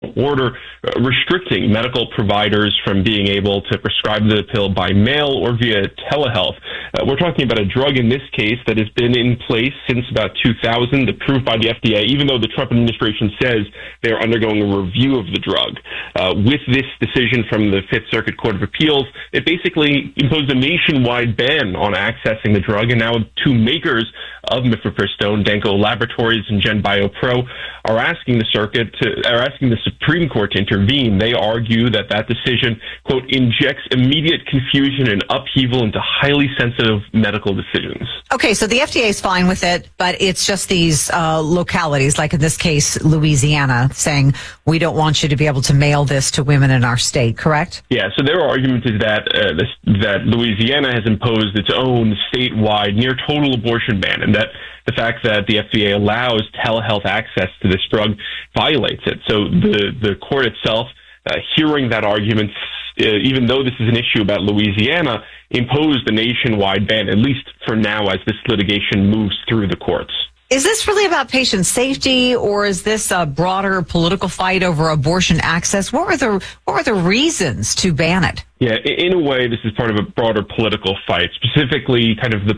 order restricting medical providers from being able to prescribe the pill by mail or via telehealth. We're talking about a drug in this case that has been in place since about 2000, approved by the FDA, even though the Trump administration says they're undergoing a review of the drug. With this decision from the Fifth Circuit Court of Appeals, it basically imposed a nationwide ban on accessing the drug, and now two makers of mifepristone, Danco Laboratories and GenBioPro, are asking the Supreme Court to intervene. They argue that decision, quote, injects immediate confusion and upheaval into highly sensitive medical decisions. Okay, so the FDA is fine with it, but it's just these localities, like in this case, Louisiana, saying we don't want you to be able to mail this to women in our state, correct? Yeah, so their argument is that that Louisiana has imposed its own statewide near total abortion ban, and that the fact that the FDA allows telehealth access to this drug violates it. So the court itself, hearing that argument, even though this is an issue about Louisiana, imposed a nationwide ban, at least for now, as this litigation moves through the courts. Is this really about patient safety, or is this a broader political fight over abortion access? What were the reasons to ban it? Yeah, in a way, this is part of a broader political fight, specifically kind of the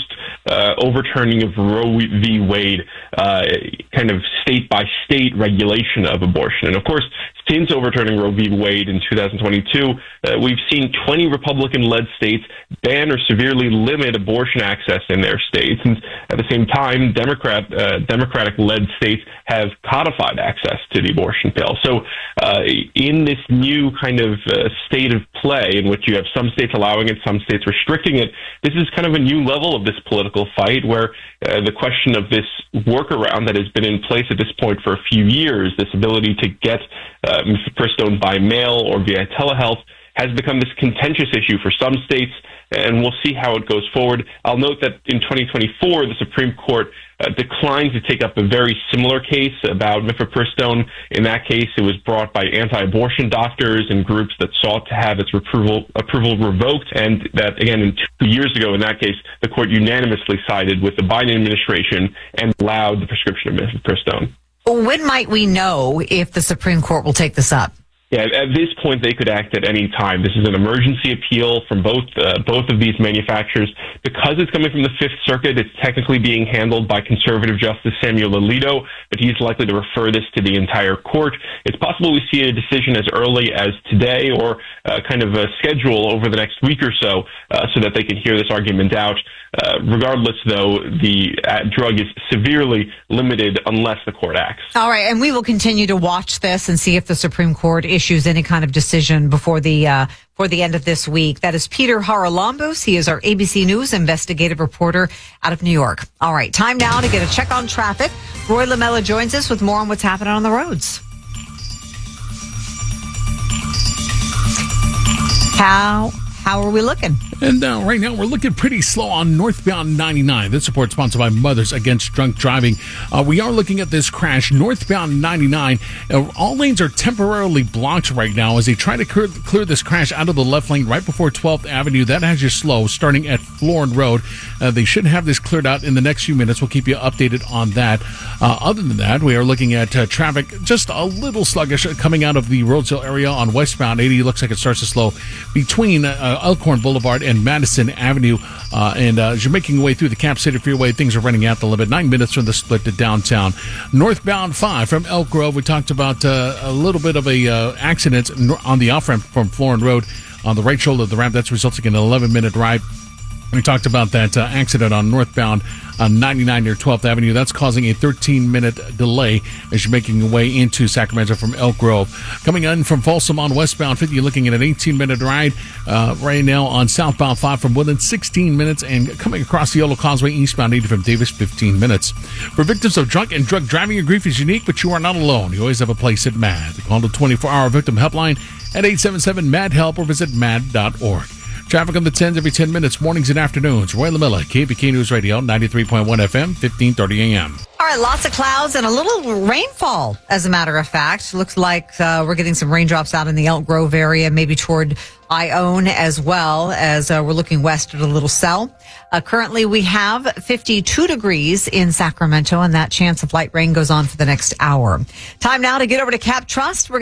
overturning of Roe v. Wade, kind of state-by-state regulation of abortion. And of course, since overturning Roe v. Wade in 2022, we've seen 20 Republican-led states ban or severely limit abortion access in their states. And at the same time, Democratic-led states have codified access to the abortion pill. So in this new kind of state of play, in which you have some states allowing it, some states restricting it, this is kind of a new level of this political fight where the question of this workaround that has been in place at this point for a few years, this ability to get mifepristone by mail or via telehealth, has become this contentious issue for some states, and we'll see how it goes forward. I'll note that in 2024, the Supreme Court declined to take up a very similar case about mifepristone. In that case, it was brought by anti-abortion doctors and groups that sought to have its approval revoked, and that, again, 2 years ago, in that case, the court unanimously sided with the Biden administration and allowed the prescription of mifepristone. When might we know if the Supreme Court will take this up? Yeah, at this point, they could act at any time. This is an emergency appeal from both of these manufacturers. Because it's coming from the Fifth Circuit, it's technically being handled by conservative Justice Samuel Alito, but he's likely to refer this to the entire court. It's possible we see a decision as early as today, or kind of a schedule over the next week or so that they can hear this argument out. Regardless, though, the drug is severely limited unless the court acts. All right, and we will continue to watch this and see if the Supreme Court issues any kind of decision before the end of this week. That is Peter Haralambous. He is our ABC News investigative reporter out of New York. All right, time now to get a check on traffic. Roy Lamella joins us with more on what's happening on the roads. How are we looking? And right now, we're looking pretty slow on northbound 99. This report sponsored by Mothers Against Drunk Driving. We are looking at this crash, northbound 99. All lanes are temporarily blocked right now as they try to clear this crash out of the left lane right before 12th Avenue. That has you slow, starting at Florin Road. They should have this cleared out in the next few minutes. We'll keep you updated on that. Other than that, we are looking at traffic just a little sluggish coming out of the Roseville area on westbound 80. Looks like it starts to slow between Elkhorn Boulevard and Madison Avenue. As you're making your way through the Cap City Freeway, things are running out the limit. 9 minutes from the split to downtown. Northbound 5 from Elk Grove. We talked about a little bit of a accident on the off-ramp from Florin Road on the right shoulder of the ramp. That's resulting in an 11-minute ride. We talked about that accident on northbound 99 near 12th Avenue. That's causing a 13-minute delay as you're making your way into Sacramento from Elk Grove. Coming in from Folsom on westbound 50, you're looking at an 18-minute ride right now on southbound 5 from Woodland, 16 minutes. And coming across the Yolo Causeway eastbound 80 from Davis, 15 minutes. For victims of drunk and drug driving, your grief is unique, but you are not alone. You always have a place at MAD. Call the 24-hour victim helpline at 877-MAD-HELP or visit mad.org. Traffic on the 10s every 10 minutes, mornings and afternoons. Roy Lamella, KPK News Radio, 93.1 FM, 1530 AM. All right, lots of clouds and a little rainfall, as a matter of fact. Looks like we're getting some raindrops out in the Elk Grove area, maybe toward Ione, as well as we're looking west at a little cell. Currently, we have 52 degrees in Sacramento, and that chance of light rain goes on for the next hour. Time now to get over to Cap Trust. We're